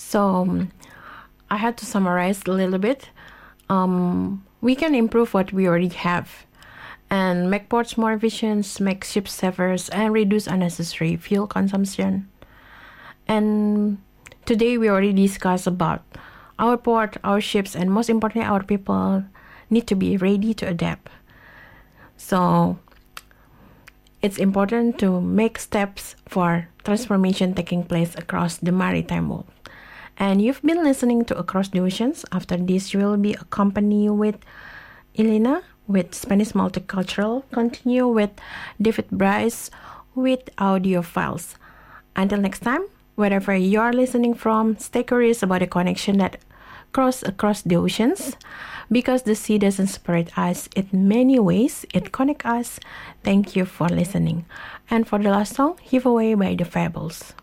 So I had to summarize a little bit. We can improve what we already have and make ports more efficient, make ships safer, and reduce unnecessary fuel consumption. And today we already discussed about our port, our ships, and most importantly, our people need to be ready to adapt. So it's important to make steps for transformation taking place across the maritime world. And you've been listening to Across the Oceans. After this, you will be accompanied with Elena with Spanish Multicultural. Continue with David Bryce with Audio Files. Until next time, wherever you are listening from, stay curious about the connection that cross across the oceans. Because the sea doesn't separate us, in many ways, it connects us. Thank you for listening. And for the last song, Give Away by The Fables.